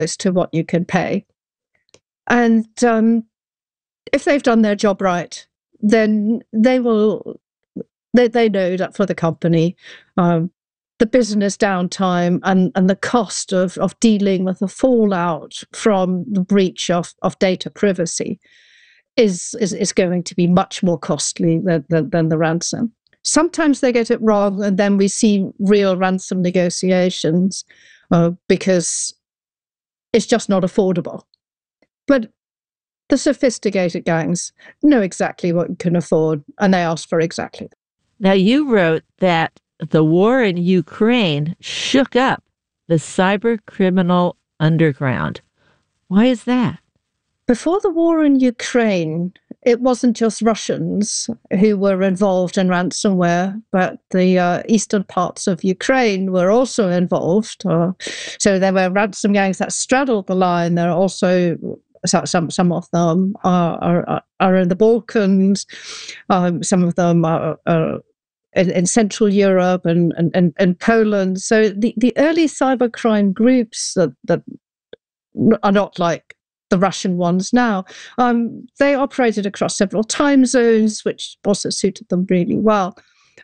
as to what you can pay. And if they've done their job right, then they know that for the company, the business downtime and the cost of dealing with the fallout from the breach of data privacy is going to be much more costly than the ransom. Sometimes they get it wrong, and then we see real ransom negotiations because it's just not affordable. But the sophisticated gangs know exactly what you can afford, and they ask for exactly that. Now, you wrote that the war in Ukraine shook up the cyber criminal underground. Why is that? Before the war in Ukraine, it wasn't just Russians who were involved in ransomware, but the eastern parts of Ukraine were also involved. So there were ransom gangs that straddled the line. There are also some of them are in the Balkans. Some of them are in Central Europe and Poland. So the early cybercrime groups that are not like the Russian ones now, they operated across several time zones, which also suited them really well.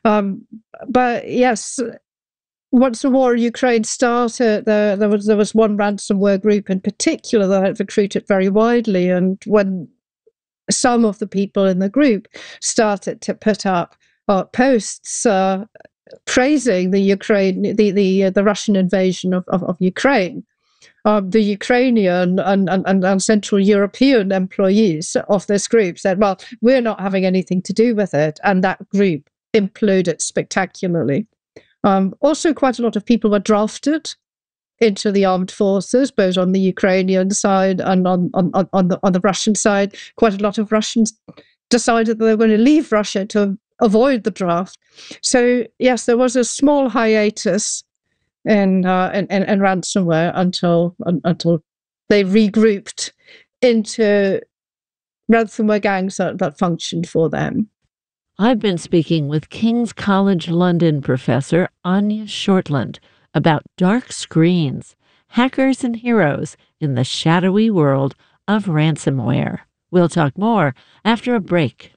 But yes, once the war in Ukraine started, there was one ransomware group in particular that had recruited very widely, and when some of the people in the group started to put up posts praising the Russian invasion of Ukraine, the Ukrainian and Central European employees of this group said, well, we're not having anything to do with it. And that group imploded spectacularly. Also, quite a lot of people were drafted into the armed forces, both on the Ukrainian side and on the Russian side. Quite a lot of Russians decided that they were going to leave Russia to avoid the draft. So, yes, there was a small hiatus in ransomware until they regrouped into ransomware gangs that functioned for them. I've been speaking with King's College London professor Anya Shortland about dark screens, hackers and heroes in the shadowy world of ransomware. We'll talk more after a break.